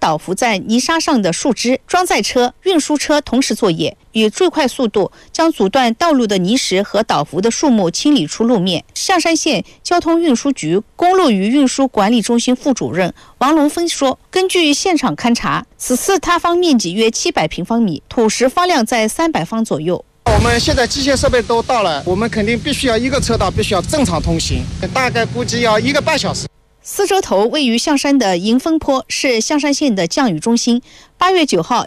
倒伏在泥沙上的树枝，装载车、运输车同时作业，以最快速度将阻断道路的泥石和倒伏的树木清理出路面。象山县交通运输局公路与运输管理中心副主任王龙芬说，根据现场勘查，此次塌方面积约700平方米，土石方量在300方左右。 我们现在机械设备都到了，我们肯定必须要一个车道必须要正常通行，大概估计要1个半小时。 四周头位于象山的迎风坡是象山县的降雨中心。8月9号，